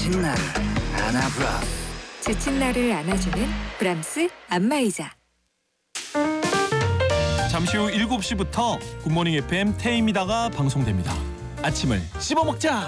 지친 나를 안아브라스. 지친 나를 안아주는 브람스 안마의자. 잠시 후 7시부터 굿모닝 FM 태임이다가 방송됩니다. 아침을 씹어먹자.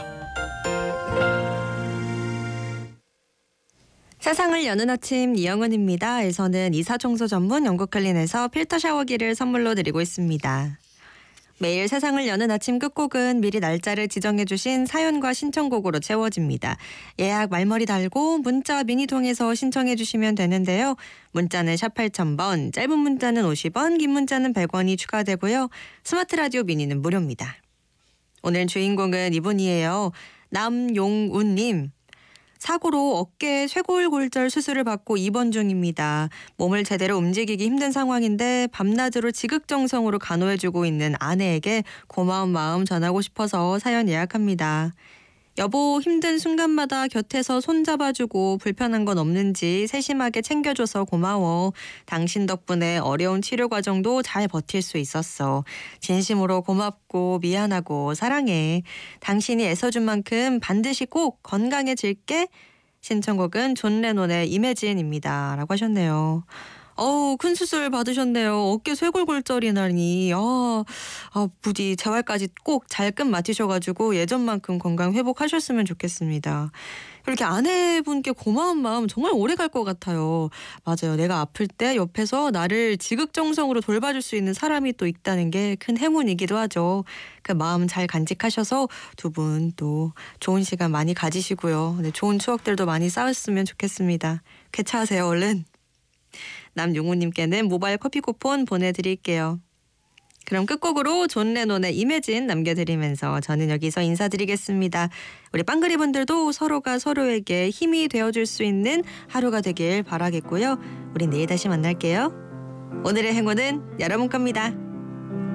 세상을 여는 아침 이영은입니다. 에서는 이사청소 전문 영국클린에서 필터 샤워기를 선물로 드리고 있습니다. 매일 세상을 여는 아침 끝곡은 미리 날짜를 지정해주신 사연과 신청곡으로 채워집니다. 예약 말머리 달고 문자 미니 통해서 신청해주시면 되는데요. 문자는 샵 8000번, 짧은 문자는 50원, 긴 문자는 100원이 추가되고요. 스마트 라디오 미니는 무료입니다. 오늘 주인공은 이분이에요. 남용운님. 사고로 어깨 쇄골골절 수술을 받고 입원 중입니다. 몸을 제대로 움직이기 힘든 상황인데 밤낮으로 지극정성으로 간호해주고 있는 아내에게 고마운 마음 전하고 싶어서 사연 예약합니다. 여보, 힘든 순간마다 곁에서 손잡아주고 불편한 건 없는지 세심하게 챙겨줘서 고마워. 당신 덕분에 어려운 치료 과정도 잘 버틸 수 있었어. 진심으로 고맙고 미안하고 사랑해. 당신이 애써준 만큼 반드시 꼭 건강해질게. 신청곡은 존 레논의 이매진입니다. 라고 하셨네요. 큰 수술 받으셨네요. 어깨 쇄골골절이라니. 부디 재활까지 꼭 잘 끝마치셔가지고 예전만큼 건강 회복하셨으면 좋겠습니다. 이렇게 아내분께 고마운 마음 정말 오래 갈 것 같아요. 맞아요. 내가 아플 때 옆에서 나를 지극정성으로 돌봐줄 수 있는 사람이 또 있다는 게 큰 행운이기도 하죠. 그 마음 잘 간직하셔서 두 분 또 좋은 시간 많이 가지시고요. 네, 좋은 추억들도 많이 쌓았으면 좋겠습니다. 쾌차하세요, 얼른. 남용우님께는 모바일 커피 쿠폰 보내드릴게요. 그럼 끝곡으로 존 레논의 이매진 남겨드리면서 저는 여기서 인사드리겠습니다. 우리 빵그리 분들도 서로가 서로에게 힘이 되어줄 수 있는 하루가 되길 바라겠고요. 우린 내일 다시 만날게요. 오늘의 행운은 여러분 겁니다.